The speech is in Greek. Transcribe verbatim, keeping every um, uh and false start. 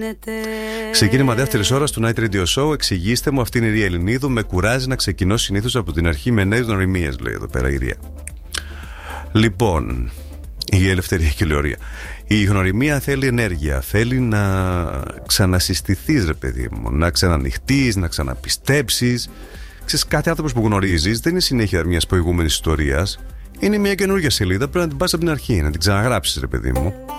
γίνεται. Ξεκίνημα δεύτερης ώρας του Night Radio Show. Εξηγήστε μου, αυτή είναι η Ρία Ελληνίδου. Με κουράζει να ξεκινώ συνήθως από την αρχή με νέες γνωριμίες, λέει εδώ πέρα η Ρία. Λοιπόν, η Ελευθερία και Λεωρία. Η γνωριμία θέλει ενέργεια. Θέλει να ξανασυστηθείς, ρε παιδί μου. Να ξανανυχτείς, να ξαναπιστέψεις. Ξέρεις, κάθε άνθρωπος που γνωρίζεις δεν είναι συνέχεια μιας προηγούμενης ιστορίας. Είναι μια καινούργια σελίδα. Πρέπει να την πας από την αρχή, να την ξαναγράψεις, ρε παιδί μου.